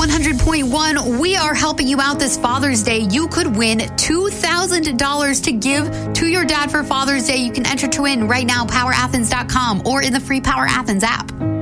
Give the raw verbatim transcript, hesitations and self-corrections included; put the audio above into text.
one hundred point one. We are helping you out this Father's Day. You could win two thousand dollars to give to your dad for Father's Day. You can enter to win right now, power athens dot com or in the free Power Athens app.